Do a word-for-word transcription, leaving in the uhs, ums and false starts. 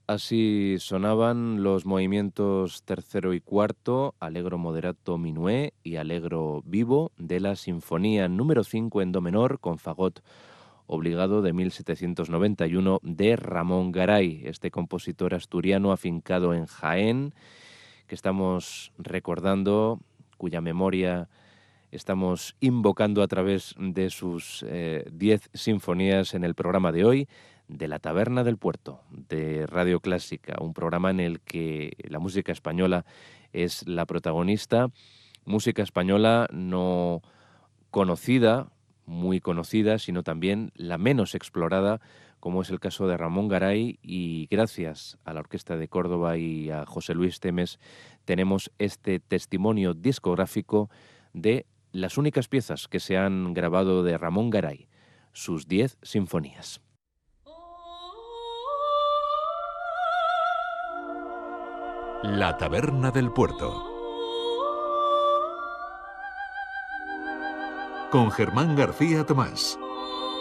Así sonaban los movimientos tercero y cuarto, Allegro moderato minué y Allegro vivo de la Sinfonía número cinco en do menor con fagot obligado de mil setecientos noventa y uno de Ramón Garay, este compositor asturiano afincado en Jaén, que estamos recordando, cuya memoria estamos invocando a través de sus eh, diez sinfonías en el programa de hoy de La Taberna del Puerto, de Radio Clásica, un programa en el que la música española es la protagonista, música española no conocida, muy conocida, sino también la menos explorada, como es el caso de Ramón Garay, y gracias a la Orquesta de Córdoba y a José Luis Temes tenemos este testimonio discográfico de las únicas piezas que se han grabado de Ramón Garay, sus diez sinfonías. La Taberna del Puerto, con Germán García Tomás.